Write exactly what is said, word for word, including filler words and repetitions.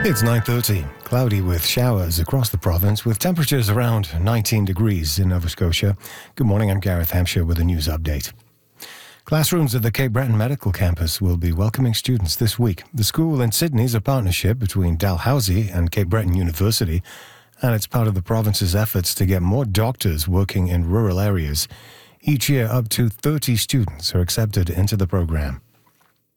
It's nine thirty, cloudy with showers across the province with temperatures around nineteen degrees in Nova Scotia. Good morning, I'm Gareth Hampshire with a news update. Classrooms at the Cape Breton Medical Campus will be welcoming students this week. The school in Sydney is a partnership between Dalhousie and Cape Breton University, and it's part of the province's efforts to get more doctors working in rural areas. Each year, up to thirty students are accepted into the program.